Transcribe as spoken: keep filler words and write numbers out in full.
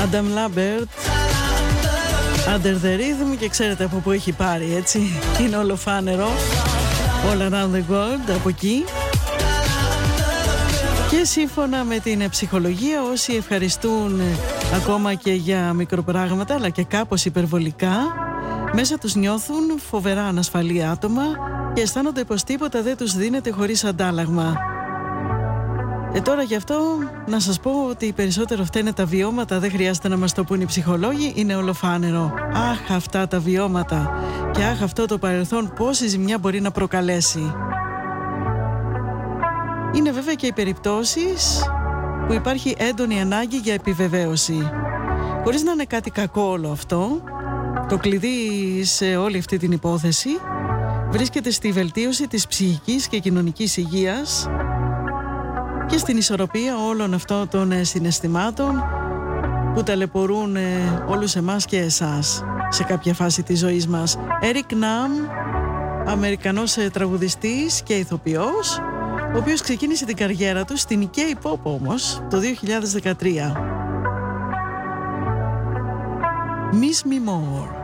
Adam Lambert, Under the Rhythm, και ξέρετε από πού έχει πάρει, έτσι. Είναι ολοφάνερο. All Around the World, από εκεί. Και σύμφωνα με την ψυχολογία, όσοι ευχαριστούν ακόμα και για μικροπράγματα, αλλά και κάπως υπερβολικά, μέσα τους νιώθουν φοβερά ανασφαλή άτομα και αισθάνονται πως τίποτα δεν τους δίνεται χωρίς αντάλλαγμα. Ε, τώρα γι' αυτό να σας πω ότι περισσότερο φταίνε τα βιώματα, δεν χρειάζεται να μας το πούν οι ψυχολόγοι, είναι ολοφάνερο. Αχ, αυτά τα βιώματα και αχ, αυτό το παρελθόν, πόση ζημιά μπορεί να προκαλέσει. Είναι βέβαια και οι περιπτώσεις που υπάρχει έντονη ανάγκη για επιβεβαίωση. Χωρίς να είναι κάτι κακό όλο αυτό, το κλειδί σε όλη αυτή την υπόθεση βρίσκεται στη βελτίωση της ψυχικής και κοινωνικής υγείας και στην ισορροπία όλων αυτών των συναισθημάτων που ταλαιπωρούν όλους εμάς και εσάς σε κάποια φάση της ζωής μας. Eric Nam, Αμερικανός τραγουδιστής και ηθοποιός, ο οποίος ξεκίνησε την καριέρα του στην K-pop όμως το δύο χιλιάδες δεκατρία. Miss Me More.